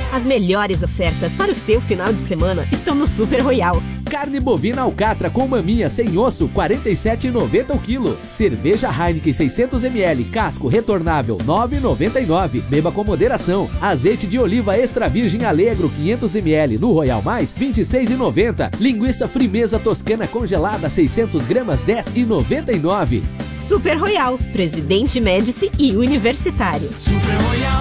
As melhores ofertas para o seu final de semana estão no Super Royal. Carne bovina alcatra com maminha sem osso, R$ 47,90 o quilo. Cerveja Heineken 600ml, casco retornável, R$ 9,99. Beba com moderação. Azeite de oliva extra virgem Alegro, 500ml, no Royal Mais, R$ 26,90. Linguiça Frimeza Toscana congelada, 600 gramas, R$ 10,99. Super Royal, Presidente Médici e Universitário. Super Royal.